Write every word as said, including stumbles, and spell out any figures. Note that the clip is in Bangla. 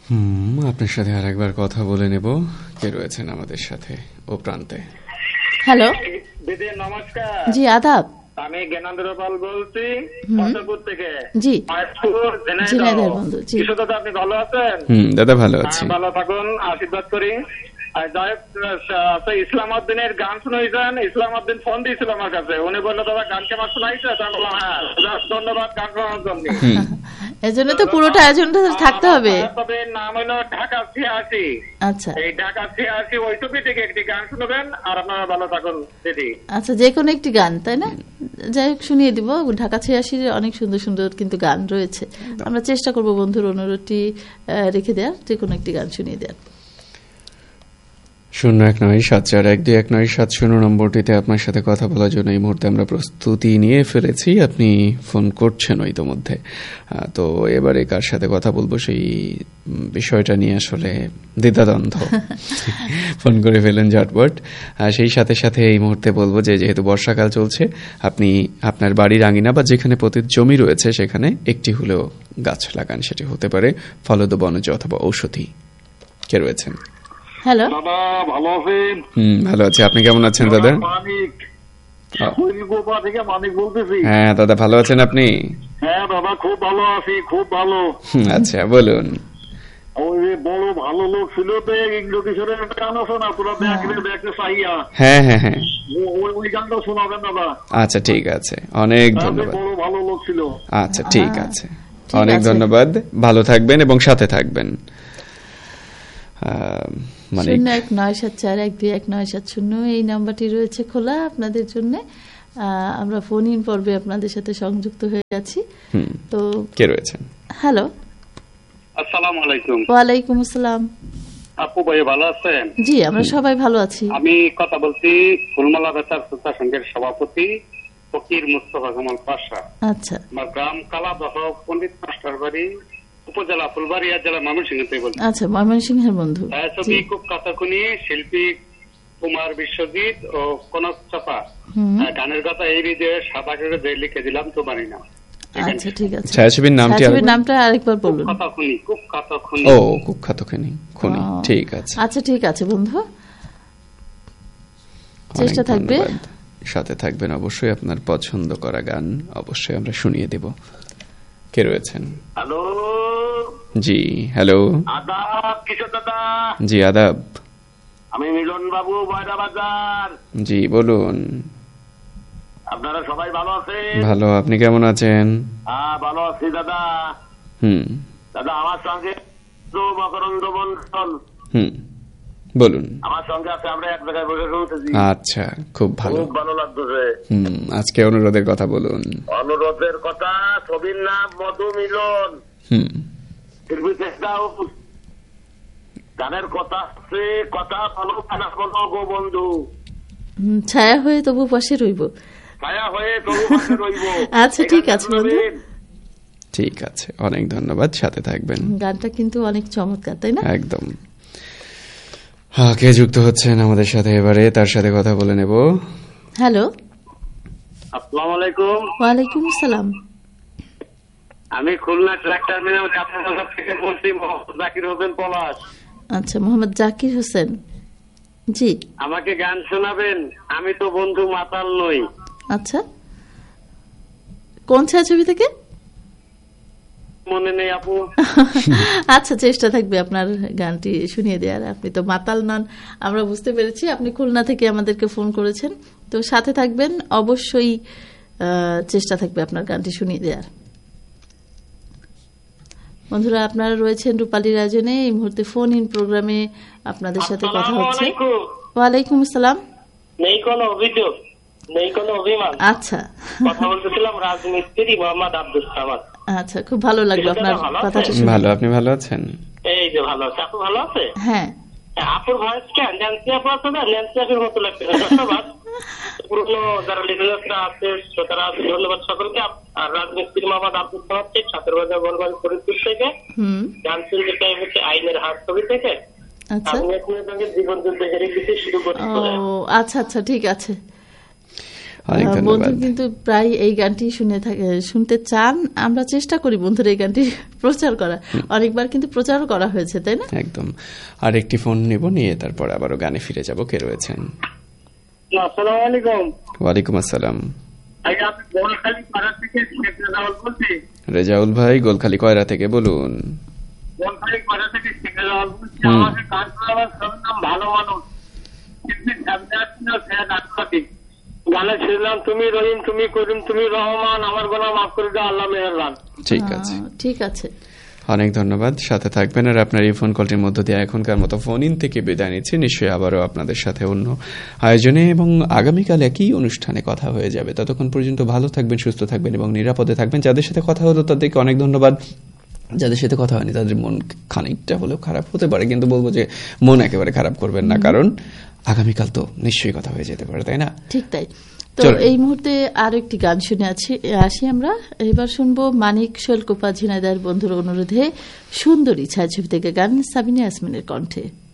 হুম আপনার সাথে আর একবার কথা বলে নেব। কে রয়েছেন আমাদের সাথে ও প্রান্তে? হ্যালো দিদি নমস্কার। জি আদাব। আমি জ্ঞানেন্দ্র পাল বলছি ফতেপুর থেকে। জি জি বন্ধু। জি দাদা আপনি ভালো আছেন? হুম দাদা ভালো আছি। ভালো থাকুন, আশীর্বাদ করি। ইসলামউদ্দিনের গান শুনেছেন? ইসলামউদ্দিন ফোন দিয়েছিল আমার কাছে, উনি বললো দাদা গান কেমন শোনাইছে? বললাম হ্যাঁ, ধন্যবাদ গান শোনার জন্য। এই জন্য তো পুরোটা আয়োজনটা থাকতে হবে। তবে নাম হলো ঢাকা ছিয়াশি। আচ্ছা এই ঢাকা ছিয়াশি ওই ছবি থেকে একটি গান শুনবেন আর আপনারা ভালো থাকুন দিদি। আচ্ছা যে কোনো একটি গান তাই না? যাই হোক শুনিয়ে দিব। ঢাকা ছিয়াশির অনেক সুন্দর সুন্দর কিন্তু গান রয়েছে, আমরা চেষ্টা করব বন্ধুর অনুরোধটি রেখে দেওয়ার, যে কোনো একটি গান শুনিয়ে দেওয়ার। শূন্য এক নয় সাত চার এক দুই এক নয় সাত শূন্য নম্বরটিতে আপনার সাথে কথা বলার জন্য এই মুহূর্তে আমরা প্রস্তুতি নিয়ে ফেলেছি। আপনি ফোন করছেন ইতোমধ্যে, তো এবারে কার সাথে কথা বলবো সেই বিষয়টা নিয়ে আসলে দ্বিধাদ্বন্দ্ব। ফোন করে ফেলেন ঝটপট। সেই সাথে সাথে এই মুহূর্তে বলবো যে যেহেতু বর্ষাকাল চলছে, আপনি আপনার বাড়ির আঙিনা বা যেখানে পতিত জমি রয়েছে সেখানে একটি হলেও গাছ লাগান। সেটি হতে পারে ফলদ, বনজ অথবা ঔষধি। কে রয়েছেন? হ্যালো দাদা ভালো আছেন? হুম ভালো আছি, আপনি কেমন আছেন দাদা? মানিক থেকে মানিক বলতেছি। হ্যাঁ দাদা ভালো আছেন আপনি? হ্যাঁ দাদা খুব ভালো আছি, খুব ভালো। আচ্ছা বলুন। ওই যে বড় ভালো লোক ছিল তো ইংলো কিশোরের গান আছে না, তোরা দেখলে দেখলে চাইয়া। হ্যাঁ হ্যাঁ হ্যাঁ ওই গানটা শোনাবেন দাদা। আচ্ছা ঠিক আছে, অনেক ধন্যবাদ। বড় ভালো লোক ছিল। আচ্ছা ঠিক আছে, অনেক ধন্যবাদ। ভালো থাকবেন এবং সাথে থাকবেন। শূন্য এক নয় সাত চার এক দুই এক নয় সাত শূন্য এই নাম্বারটি রয়েছে খোলা আপনাদের জন্য। আমরা ফোন ইন পর্বে আপনাদের সাথে সংযুক্ত হয়ে গেছি। তো কে রয়েছেন? হ্যালো আসসালামু আলাইকুম। ওয়ালাইকুম আসসালাম। আপু ভাই ভালো আছেন? জি আমরা সবাই ভালো আছি। আমি কথা বলছি ফুলমালা বেতার শ্রোতা সংঘের সভাপতি ফকির মুস্তফা কামাল পাশা। আচ্ছা, আমার গ্রাম কালাদহ পণ্ডিত মাস্টার বাড়ি, উপজেলা ফুলবাড়িয়া, জেলা ময়মনসিংহ থেকে বলছি। আচ্ছা ময়মনসিংহের বন্ধু। ছবি খুব কাতাকুনি, শিল্পী কুমার বিশ্বজিৎ ও কনক চাপা। গানের কথা এই যে সাদা করে যে লিখে দিলাম তো পারি না। আচ্ছা ঠিক আছে, ছায়াছবির নামটি ছায়াছবির নামটা আরেকবার বলুন। কাতাকুনি, খুব কাতাকুনি। ও কুখ্যাত খুনি খুনি, ঠিক আছে। আচ্ছা ঠিক আছে বন্ধু, চেষ্টা থাকবে, সাথে থাকবেন অবশ্যই। আপনার পছন্দ করা গান অবশ্যই আমরা শুনিয়ে দেব। কে রয়েছেন? হ্যালো। জি হ্যালো। আদাব কিশোর দাদা। জি আদাব। আমি মিলন বাবু, বয়রা বাজার। জি বলুন। আপনারা সবাই ভালো আছেন? ভালো, আপনি কেমন আছেন? হ্যাঁ ভালো আছি দাদা। হুম দাদা আমার সঙ্গে মকরন্দ মন্ডল। হুম বলুন। আমার সঙ্গে আছে, আমরা এক জায়গায় বসে শুনতেছি। আচ্ছা খুব ভালো, খুব ভালো লাগতেছে। হুম আজকে অনুরোধের কথা বলুন। অনুরোধের কথা, ছবির নাম মধু মিলন। হুম গানের কথা আছে, কথা ভালো গানা বলো গো বন্ধু। ছায়া হয়ে তবু পাশে রইব, ছায়া হয়ে তবু পাশে রইব। আচ্ছা ঠিক আছে বন্ধু, ঠিক আছে, অনেক ধন্যবাদ, সাথে থাকবেন। গানটা কিন্তু অনেক চমৎকার তাই না? একদম। হ্যাঁ, কে যুক্ত হচ্ছেন আমাদের সাথে এবারে, তার সাথে কথা বলে নেব। হ্যালো আসসালামু আলাইকুম। ওয়ালাইকুম আসসালাম। আমি খুলনা ট্রাক্টর মিনাল কাপড় থেকে বলছি, মোহাম্মদ জাকির হোসেন পলাশ। আচ্ছা মোহাম্মদ জাকির হোসেন, জি আমাকে গান শোনাবেন? আমি তো বন্ধু মাতাল নই। আচ্ছা, কোন ছায়াছবি থেকে? মনে নেই আপু। আচ্ছা চেষ্টা থাকবে আপনার গানটি শুনিয়ে দেওয়ার। আপনি তো মাতাল নন, আমরা বুঝতে পেরেছি। আপনি খুলনা থেকে আমাদেরকে ফোন করেছেন, তো সাথে থাকবেন, অবশ্যই চেষ্টা থাকবে আপনার গানটি শুনিয়ে দেওয়ার। বন্ধুরা আপনারা রয়েছেন রূপালীর আয়োজনে, এই মুহূর্তে ফোন ইন প্রোগ্রামে আপনাদের সাথে কথা হচ্ছে। ওয়ালাইকুম আসসালাম। নেই কোনো অভিযোগ, নেই কোনো অভিমান। আচ্ছা, কথা বলতেছিলাম রাজমিস্ত্রি মোহাম্মদ আব্দুল সামাদ। আচ্ছা, খুব ভালো লাগলো আপনার কথাটা শুনে। ভালো, আপনি ভালো আছেন? এই যে ভালো আছে। আপু ভালো আছে? হ্যাঁ। আপুর ভয়েস কেন ন্যান্সি আপু আছে না, ন্যান্সি আপুর মতো লাগছে। ধন্যবাদ পুরনো যারা লিডাররা আছে তারা, ধন্যবাদ সকলকে। আর রাজমিস্ত্রি মোহাম্মদ আব্দুল সামাদ থেকে ছাত্র বাজার বলবান ফরিদপুর থেকে গান শুনতে চাই হচ্ছে আইনের হাত ছবি থেকে। আচ্ছা, আমি আপনার সঙ্গে জীবন যুদ্ধে হেরে গেছি শুরু করতে। ও আচ্ছা আচ্ছা ঠিক আছে। অনেক আহ, ধন্যবাদ। বন্ধু কিন্তু প্রায় এই গানটি শুনে থাকে, শুনতে চান। আমরা চেষ্টা করি বন্ধুর এই গানটি প্রচার করা, অনেকবার কিন্তু প্রচারও করা হয়েছে, তাই না? একদম। আর একটি ফোন নেব, নিয়ে তারপর আবারও গানে ফিরে যাব। কে রয়েছেন? আসসালামু আলাইকুম। ওয়ালাইকুম আসসালাম। ভাই আমি গোলখালি পাড়া থেকে শেখ রেজাউল বলছি। রেজাউল ভাই, গোলখালি কয়রা থেকে বলুন। গোলখালি পাড়া থেকে শেখ রেজাউল বলছি। হুম। আমাকে গান শোনাবার সব নাম ভালো মানুষ, কিন্তু সামনে আসছিল সে নাটকাতি গানে শুনলাম, তুমি রহিম, তুমি করিম, তুমি রহমান, আমার গোনা মাফ করে দাও, আল্লাহ মেহেরবান। ঠিক আছে, আহ, ঠিক আছে। অনেক ধন্যবাদ, সাথে থাকবেন। আর আপনার এই ফোন কলটির মধ্য দিয়ে এখনকার মতো ফোন ইন থেকে বিদায় নিচ্ছি। নিশ্চয়ই আবারও আপনাদের সাথে অন্য আয়োজনে এবং আগামীকাল একই অনুষ্ঠানে কথা হয়ে যাবে। ততক্ষণ পর্যন্ত ভালো থাকবেন, সুস্থ থাকবেন এবং নিরাপদে থাকবেন। যাদের সাথে কথা হলো তাদেরকে অনেক ধন্যবাদ, যাদের সাথে কথা হয়নি তাদের মন খানিকটা হলেও খারাপ হতে পারে, কিন্তু বলবো যে মন একেবারে খারাপ করবেন না, কারণ আগামীকাল তো নিশ্চয়ই কথা হয়ে যেতে পারে, তাই না? ঠিক তাই। তো চলো। এই মুহূর্তে আরো একটি গান শুনে আছি আসি আমরা। এবার শুনবো মানিক শৈলকুপা ঝিনাইদার বন্ধুর অনুরোধে সুন্দরী ছায়াছবি থেকে গান, সাবিনা ইয়াসমিনের কণ্ঠে।